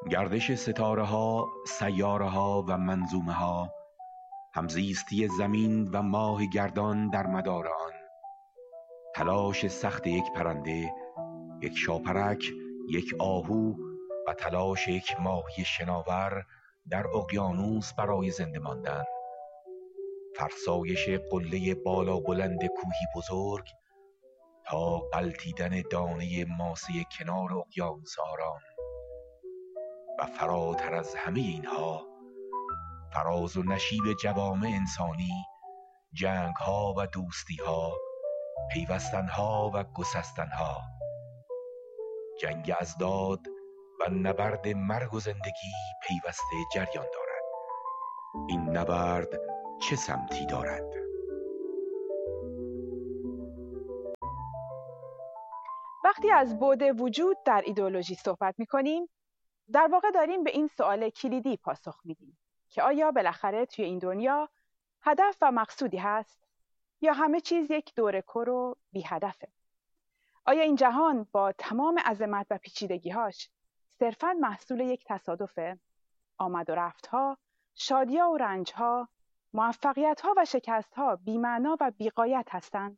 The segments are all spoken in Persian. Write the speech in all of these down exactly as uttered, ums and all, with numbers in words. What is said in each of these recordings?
گردش ستاره ها، سیاره ها و منظومه ها، همزیستی زمین و ماه گردان در مدار آن، تلاش سخت یک پرنده، یک شاپرک، یک آهو و تلاش یک ماهی شناور در اقیانوس برای زنده ماندن، فرسایش قله بالا بلند کوهی بزرگ تا غلتیدن دانه ماسه کنار اقیانوس آرام، و فراتر از همه اینها فراز و نشیب جوامع انسانی، جنگ ها و دوستی ها، پیوستن ها و گسستن ها، جنگ ازداد و نبرد مرگ و زندگی پیوسته جریان دارد. این نبرد چه سمتی دارد؟ وقتی از بعد وجود در ایدئولوژی صحبت می‌کنیم، در واقع داریم به این سوال کلیدی پاسخ میدیم که آیا بالاخره توی این دنیا هدف و مقصودی هست یا همه چیز یک دور کر و بی هدفه؟ آیا این جهان با تمام عظمت و پیچیدگی‌هاش صرفاً محصول یک تصادفه؟ آمد و رفت‌ها، شادی‌ها و رنج‌ها، موفقیت‌ها و شکست‌ها بی‌معنا و بی‌غایت هستند؟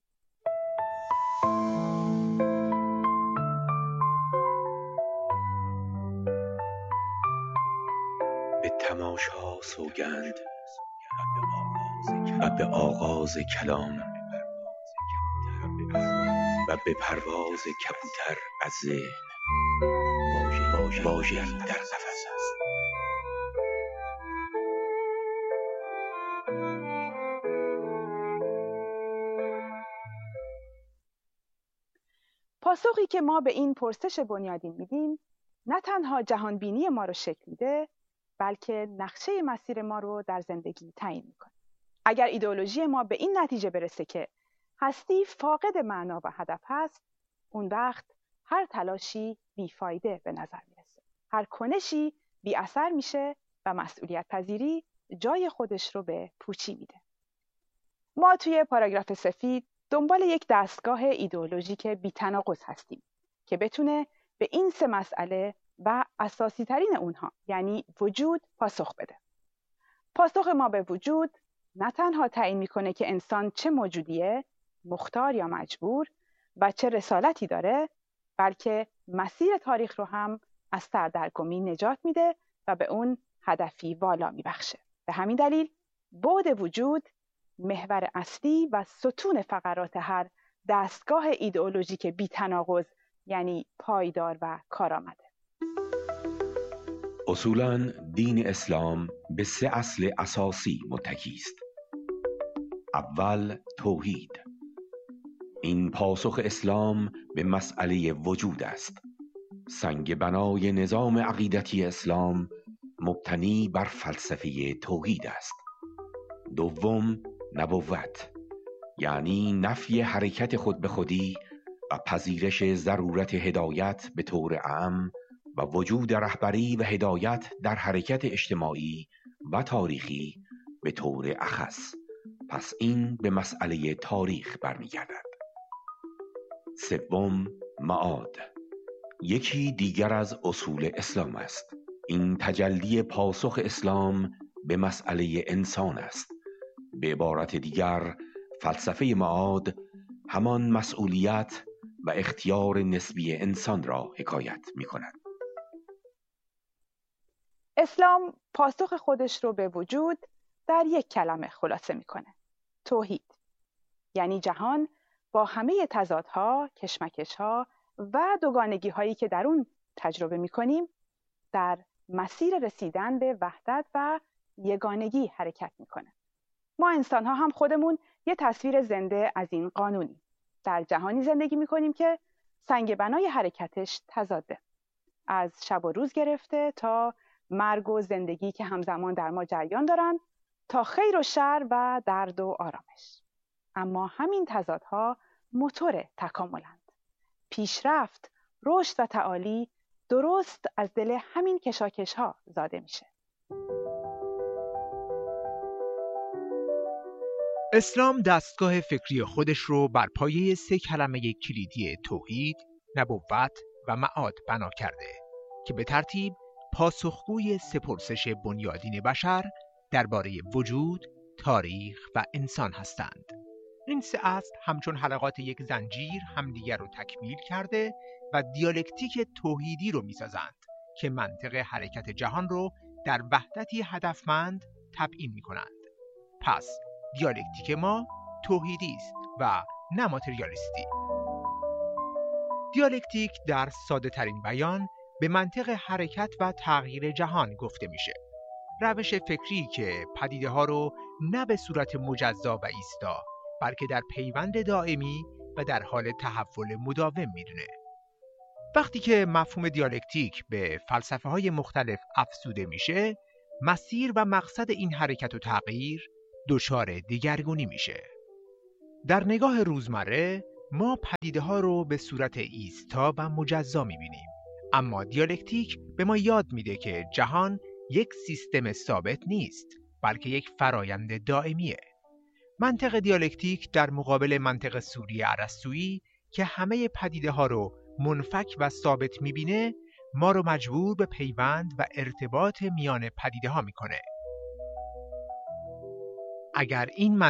به تماشا سوگند و به آغاز کلام و به پرواز کبوتر از ذهن، واژه‌ای در نفس است. پاسخی که ما به این پرسش بنیادین میدیم نه تنها جهان بینی ما رو شکل میده، بلکه نقشه مسیر ما رو در زندگی تعیین میکنه. اگر ایدئولوژی ما به این نتیجه برسه که هستی فاقد معنا و هدف هست، اون وقت هر تلاشی بیفایده به نظر میرسه. هر کنشی بی اثر میشه و مسئولیت پذیری جای خودش رو به پوچی میده. ما توی پاراگراف سفید دنبال یک دستگاه ایدئولوژیک بی‌تناقض هستیم که بتونه به این سه مسئله و اساسی ترین اونها، یعنی وجود، پاسخ بده. پاسخ ما به وجود نه تنها تعیین میکنه که انسان چه موجودیه، مختار یا مجبور، و چه رسالتی داره، بلکه مسیر تاریخ رو هم از سردرگمی نجات میده و به اون هدفی والا میبخشه. به همین دلیل بعد وجود محور اصلی و ستون فقرات هر دستگاه ایدئولوژیک بی‌تناقض، یعنی پایدار و کارآمده. اصولاً دین اسلام به سه اصل اساسی متکی است. اول، توحید. این پاسخ اسلام به مسئله وجود است. سنگ بنای نظام عقیدتی اسلام مبتنی بر فلسفه توحید است. دوم، نبوت، یعنی نفی حرکت خود به خودی و پذیرش ضرورت هدایت به طور عام و وجود رهبری و هدایت در حرکت اجتماعی و تاریخی به طور اخص. پس این به مسئله تاریخ برمیگردد. سوم، معاد، یکی دیگر از اصول اسلام است. این تجلی پاسخ اسلام به مسئله انسان است. به عبارت دیگر، فلسفه معاد همان مسئولیت و اختیار نسبی انسان را حکایت می کند. اسلام پاسخ خودش رو به وجود در یک کلمه خلاصه میکنه: توحید. یعنی جهان با همه تضادها، کشمکشها و دوگانگی هایی که در اون تجربه میکنیم در مسیر رسیدن به وحدت و یگانگی حرکت میکنه. ما انسان ها هم خودمون یه تصویر زنده از این قانونی. در جهانی زندگی میکنیم که سنگ بنای حرکتش تضاده. از شب و روز گرفته تا مرگ و زندگی که همزمان در ما جریان دارن، تا خیر و شر و درد و آرامش. اما همین تضادها موتور تکاملند. پیشرفت، رشد و تعالی درست از دل همین کشاکش ها زاده میشه. اسلام دستگاه فکری خودش رو بر پایه سه کلمه کلیدی توحید، نبوت و معاد بنا کرده که به ترتیب پاسخگوی سه پرسش بنیادین بشر درباره وجود، تاریخ و انسان هستند. این سه اصل همچون حلقات یک زنجیر همدیگر رو تکمیل کرده و دیالکتیک توحیدی رو میسازند که منطق حرکت جهان رو در وحدتی هدفمند تبیین میکنند. پس دیالکتیک ما توحیدی است و نه ماتریالیستی. دیالکتیک در ساده ترین بیان به منطق حرکت و تغییر جهان گفته میشه. روش فکری که پدیده ها رو نه به صورت مجزا و ایستا بلکه در پیوند دائمی و در حال تحول مداوم میدونه. وقتی که مفهوم دیالکتیک به فلسفه های مختلف افزوده میشه، مسیر و مقصد این حرکت و تغییر دچار دگرگونی میشه. در نگاه روزمره ما پدیده ها رو به صورت ایستا و مجزا میبینیم، اما دیالکتیک به ما یاد میده که جهان یک سیستم ثابت نیست بلکه یک فرایند دائمیه. منطق دیالکتیک در مقابل منطق سوری ارسطویی که همه پدیده ها رو منفک و ثابت میبینه، ما رو مجبور به پیوند و ارتباط میان پدیده ها میکنه. اگر این